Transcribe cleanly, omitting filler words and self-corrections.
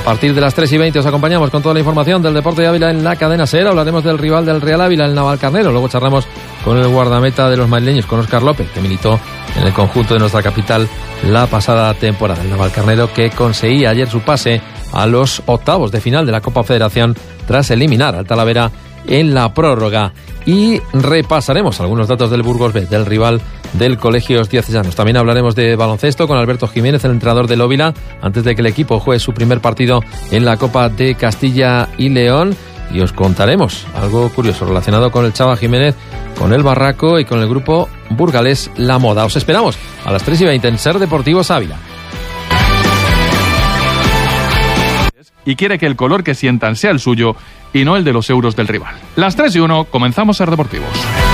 partir de las 3:20 os acompañamos con toda la información del deporte de Ávila en la cadena SER. Hablaremos del rival del Real Ávila, el Navalcarnero. Luego charlamos con el guardameta de los madrileños, con Óscar López, que militó en el conjunto de nuestra capital la pasada temporada. El Navalcarnero que conseguía ayer su pase a los octavos de final de la Copa Federación tras eliminar al Talavera en la prórroga. Y repasaremos algunos datos del Burgos B, del rival del Colegios Diocesanos. También hablaremos de baloncesto con Alberto Jiménez, el entrenador del Óvila, antes de que el equipo juegue su primer partido en la Copa de Castilla y León. Y os contaremos algo curioso relacionado con el Chava Jiménez, con el Barraco y con el grupo burgalés La Moda. Os esperamos a las 3:20 en SER Deportivos Ávila. Y quiere que el color que sientan sea el suyo y no el de los euros del rival. Las 3:01, comenzamos SER Deportivos.